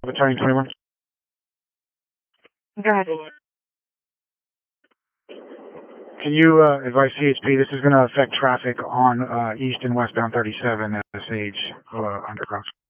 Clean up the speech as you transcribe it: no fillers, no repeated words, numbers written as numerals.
Battalion 21. Go ahead. Can you advise CHP this is going to affect traffic on east and westbound 37 at the Sage undercross?